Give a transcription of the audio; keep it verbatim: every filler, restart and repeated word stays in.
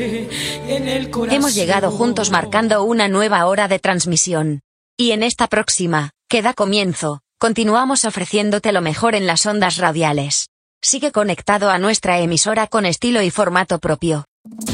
en el corazón. Hemos llegado juntos marcando una nueva hora de transmisión. Y en esta próxima, que da comienzo, continuamos ofreciéndote lo mejor en las ondas radiales. Sigue conectado a nuestra emisora con estilo y formato propio.